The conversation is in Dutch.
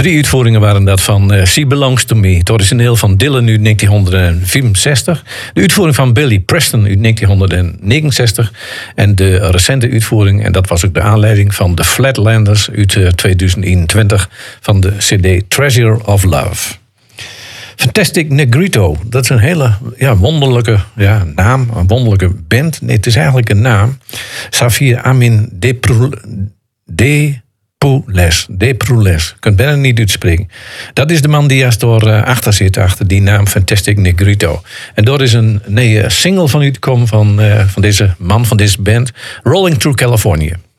3 uitvoeringen waren dat van She Belongs to Me. Het origineel van Dylan uit 1964. De uitvoering van Billy Preston uit 1969. En de recente uitvoering, en dat was ook de aanleiding van de Flatlanders uit 2021 van de CD Treasure of Love. Fantastic Negrito, dat is een hele wonderlijke naam, een wonderlijke band. Nee, het is eigenlijk een naam. Xavier Amin Depoules. Je kunt bijna niet uitspreken. Dat is de man die als door achter zit, achter die naam Fantastic Negrito. En daar is een single van uitgekomen van deze man, van deze band, Rolling Through California.